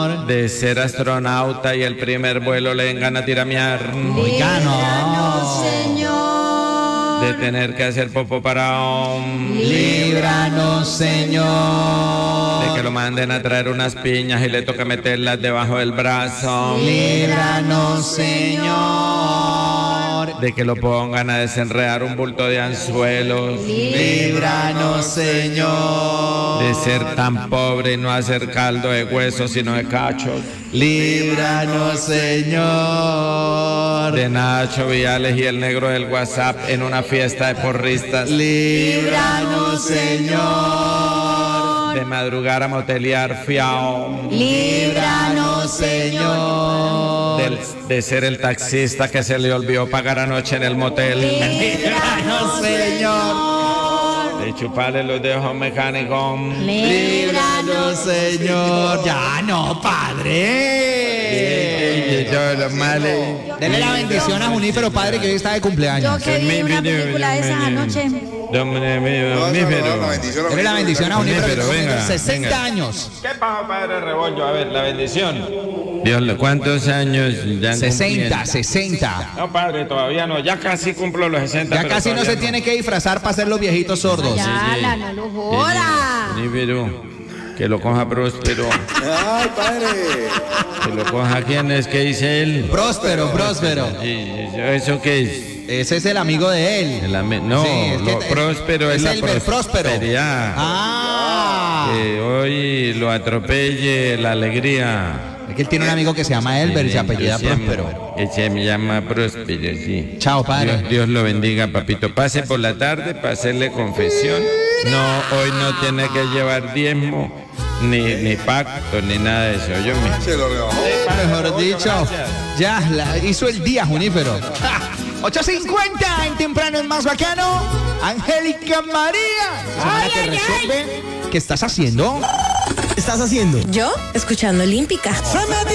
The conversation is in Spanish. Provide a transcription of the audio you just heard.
De ser astronauta y el primer vuelo le den ganas de ir a miar. Líbranos, Señor. De tener que hacer popó parado. Líbranos, Señor. De que lo manden a traer unas piñas y le toca meterlas debajo del brazo. Líbranos, Señor. De que lo pongan a desenredar un bulto de anzuelos. Líbranos, Señor. De ser tan pobre y no hacer caldo de huesos sino de cachos. Líbranos, Señor. De Nacho Viales y el negro del WhatsApp en una fiesta de porristas. Líbranos, Señor. De madrugar a motelear fiao. Líbranos, Señor. De ser el taxista que se le olvidó pagar anoche en el motel. Líbranos, Señor. De chuparle los dedos mecánicos. Líbranos, Señor. Ya no, padre. Y todos los males. Dele la bendición a Junífero, padre, que hoy está de cumpleaños. Yo que vi una película de esas anoche. Dele la bendición a Junífero, Pero venga, 60 venga. años. ¿Qué pasa, padre Rebollo? A ver, la bendición. Dios, ¿cuántos años ya 60, 60. No, padre, todavía no. Ya casi cumplo los 60. Ya pero casi no todavía se tiene que disfrazar para hacer los viejitos sordos. Ya, no lo joda. Nífero, que lo coja próspero. Ay, padre. Que lo coja, ¿quién es? ¿Qué dice él? Próspero, próspero. ¿Eso qué es? Ese es el amigo de él. No, Sí, es que lo próspero es la el próspero. prosperidad. Ah. Que hoy lo atropelle la alegría. Es que él tiene un amigo que se llama Elber y se apellida Próspero. Que se me llama Próspero, sí. Chao, padre. Dios lo bendiga, papito. Pase por la tarde para hacerle confesión. No, hoy no tiene que llevar diezmo, ni pacto, ni nada de eso. Yo me... Se lo rebajó. Mejor dicho, ya hizo el día, Junífero. 8:50 en Temprano es Más Bacano. Angélica María. Semana que resuelve. ¿Qué estás haciendo? ¿Yo? Escuchando Olímpica.